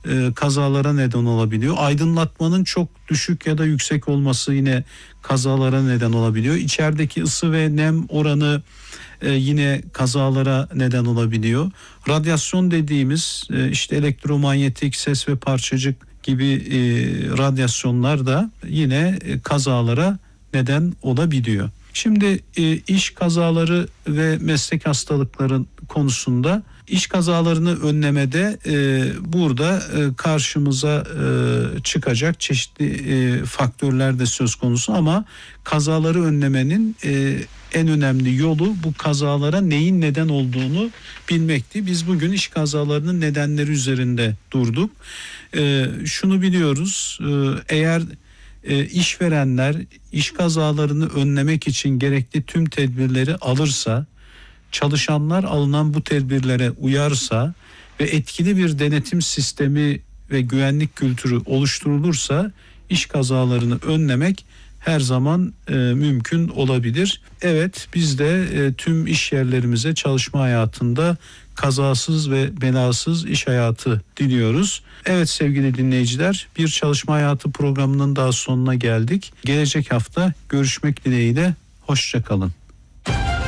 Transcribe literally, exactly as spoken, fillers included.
e, kazalara neden olabiliyor. Aydınlatmanın çok düşük ya da yüksek olması yine kazalara neden olabiliyor. İçerideki ısı ve nem oranı e, yine kazalara neden olabiliyor. Radyasyon dediğimiz e, işte elektromanyetik, ses ve parçacık gibi e, radyasyonlar da yine e, kazalara neden olabiliyor. Şimdi e, iş kazaları ve meslek hastalıkların konusunda iş kazalarını önlemede e, burada e, karşımıza e, çıkacak çeşitli e, faktörler de söz konusu ama kazaları önlemenin e, en önemli yolu bu kazalara neyin neden olduğunu bilmekti. Biz bugün iş kazalarının nedenleri üzerinde durduk. E, şunu biliyoruz, e, eğer e, işverenler iş kazalarını önlemek için gerekli tüm tedbirleri alırsa, çalışanlar alınan bu tedbirlere uyarsa ve etkili bir denetim sistemi ve güvenlik kültürü oluşturulursa iş kazalarını önlemek her zaman e, mümkün olabilir. Evet, biz de e, tüm iş yerlerimize çalışma hayatında kazasız ve belasız iş hayatı diliyoruz. Evet sevgili dinleyiciler, bir çalışma hayatı programının daha sonuna geldik. Gelecek hafta görüşmek dileğiyle, hoşça kalın.